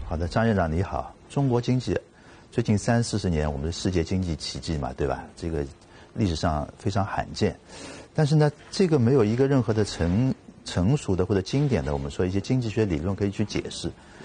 好的，张院长你好。中国经济最近30-40年，我们的世界经济奇迹嘛，对吧？这个历史上非常罕见。但是呢，这个没有一个任何的成熟的或者经典的，我们说一些经济学理论可以去解释。